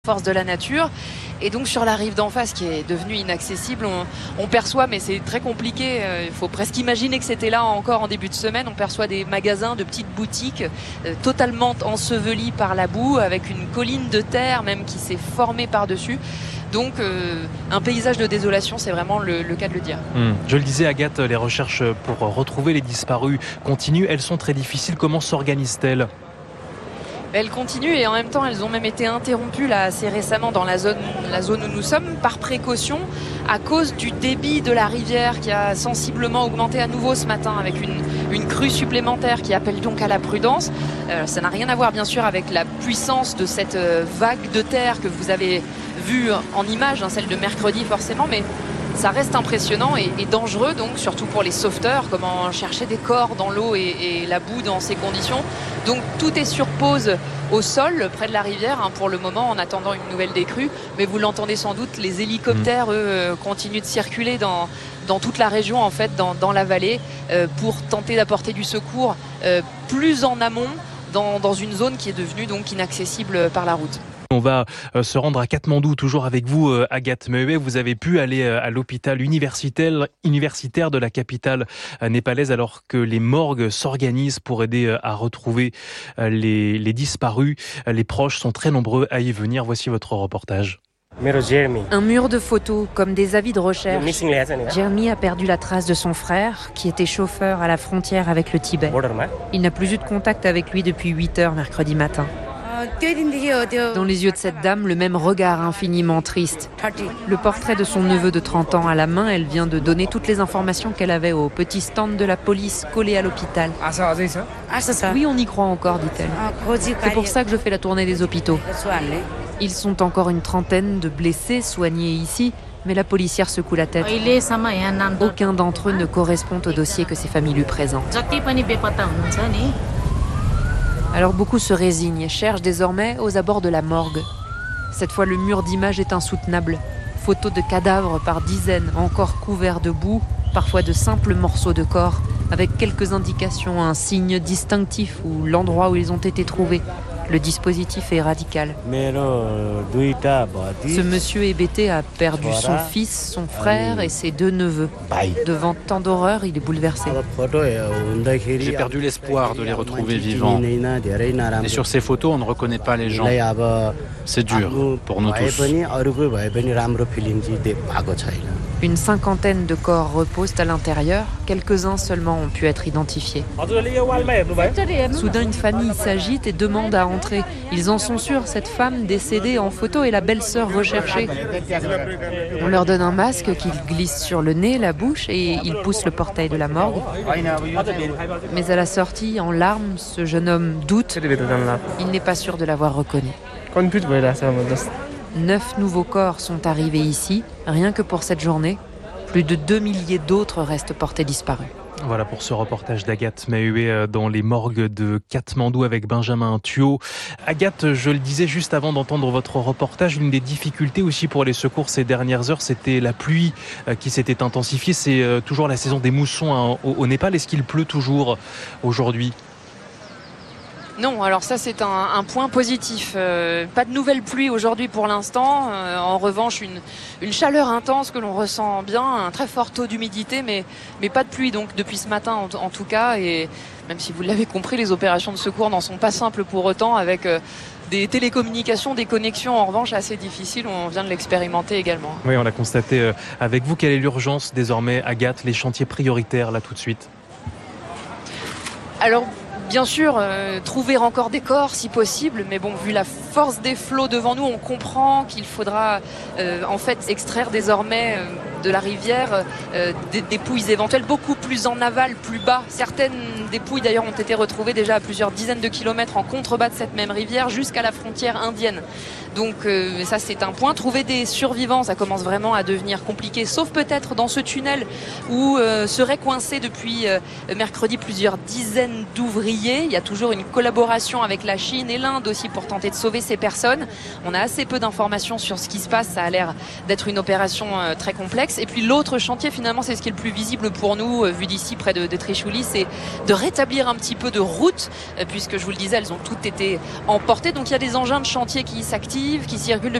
force de la nature. Et donc sur la rive d'en face qui est devenue inaccessible, on perçoit, mais c'est très compliqué, il faut presque imaginer que c'était là encore en début de semaine, on perçoit des magasins, de petites boutiques totalement ensevelies par la boue, avec une colline de terre même qui s'est formée par-dessus. Donc un paysage de désolation, c'est vraiment le cas de le dire. Je le disais, Agathe, les recherches pour retrouver les disparus continuent, elles sont très difficiles. Comment s'organisent-elles ? Elles continuent et en même temps elles ont même été interrompues là assez récemment dans la zone où nous sommes par précaution à cause du débit de la rivière qui a sensiblement augmenté à nouveau ce matin avec une crue supplémentaire qui appelle donc à la prudence. Ça n'a rien à voir bien sûr avec la puissance de cette vague de terre que vous avez vue en image, celle de mercredi forcément, mais ça reste impressionnant et dangereux, donc surtout pour les sauveteurs, comment chercher des corps dans l'eau et la boue dans ces conditions. Donc tout est sur pause au sol près de la rivière pour le moment en attendant une nouvelle décrue, mais vous l'entendez sans doute, les hélicoptères eux continuent de circuler dans toute la région en fait, dans la vallée pour tenter d'apporter du secours plus en amont dans une zone qui est devenue donc inaccessible par la route. On va se rendre à Katmandou, toujours avec vous, Agathe Mehue. Vous avez pu aller à l'hôpital universitaire de la capitale népalaise alors que les morgues s'organisent pour aider à retrouver les disparus. Les proches sont très nombreux à y venir. Voici votre reportage. Un mur de photos, comme des avis de recherche. Jeremy a perdu la trace de son frère, qui était chauffeur à la frontière avec le Tibet. Il n'a plus eu de contact avec lui depuis 8 heures mercredi matin. Dans les yeux de cette dame, le même regard infiniment triste. Le portrait de son neveu de 30 ans à la main, elle vient de donner toutes les informations qu'elle avait au petit stand de la police collé à l'hôpital. Oui, on y croit encore, dit-elle. C'est pour ça que je fais la tournée des hôpitaux. Ils sont encore une trentaine de blessés soignés ici, mais la policière secoue la tête. Aucun d'entre eux ne correspond au dossier que ses familles lui présentent. Alors beaucoup se résignent et cherchent désormais aux abords de la morgue. Cette fois, le mur d'images est insoutenable. Photos de cadavres par dizaines, encore couverts de boue, parfois de simples morceaux de corps, avec quelques indications, un signe distinctif ou l'endroit où ils ont été trouvés. Le dispositif est radical. Ce monsieur hébété a perdu son fils, son frère et ses 2 neveux. Devant tant d'horreur, il est bouleversé. J'ai perdu l'espoir de les retrouver vivants. Et sur ces photos, on ne reconnaît pas les gens. C'est dur pour nous tous. Une cinquantaine de corps reposent à l'intérieur. Quelques-uns seulement ont pu être identifiés. Soudain, une famille s'agite et demande à entrer. Ils en sont sûrs, cette femme décédée en photo est la belle-sœur recherchée. On leur donne un masque qu'ils glissent sur le nez, la bouche, et ils poussent le portail de la morgue. Mais à la sortie, en larmes, ce jeune homme doute. Il n'est pas sûr de l'avoir reconnu. 9 nouveaux corps sont arrivés ici, rien que pour cette journée. Plus de 2 milliers d'autres restent portés disparus. Voilà pour ce reportage d'Agathe Mehue dans les morgues de Katmandou avec Benjamin Thuot. Agathe, je le disais juste avant d'entendre votre reportage, une des difficultés aussi pour les secours ces dernières heures, c'était la pluie qui s'était intensifiée. C'est toujours la saison des moussons au Népal. Est-ce qu'il pleut toujours aujourd'hui ? Non, alors ça c'est un point positif. Pas de nouvelles pluies aujourd'hui pour l'instant. En revanche, une chaleur intense que l'on ressent bien, un très fort taux d'humidité, mais pas de pluie donc depuis ce matin en tout cas. Et même si vous l'avez compris, les opérations de secours n'en sont pas simples pour autant, avec des télécommunications, des connexions en revanche assez difficiles. On vient de l'expérimenter également. Oui, on l'a constaté avec vous. Quelle est l'urgence désormais, Agathe, les chantiers prioritaires là tout de suite ? Alors, bien sûr, trouver encore des corps si possible, mais bon, vu la force des flots devant nous, on comprend qu'il faudra en fait extraire désormais de la rivière des dépouilles éventuelles beaucoup plus en aval, plus bas. Certaines dépouilles d'ailleurs ont été retrouvées déjà à plusieurs dizaines de kilomètres en contrebas de cette même rivière jusqu'à la frontière indienne. Donc ça c'est un point. Trouver des survivants, ça commence vraiment à devenir compliqué, sauf peut-être dans ce tunnel où seraient coincés depuis mercredi plusieurs dizaines d'ouvriers. Il y a toujours une collaboration avec la Chine et l'Inde aussi pour tenter de sauver ces personnes. On a assez peu d'informations sur ce qui se passe. Ça a l'air d'être une opération très complexe. Et puis l'autre chantier, finalement, c'est ce qui est le plus visible pour nous, vu d'ici près de Tréchouli, c'est de rétablir un petit peu de route, puisque je vous le disais, elles ont toutes été emportées. Donc il y a des engins de chantier qui s'activent, qui circulent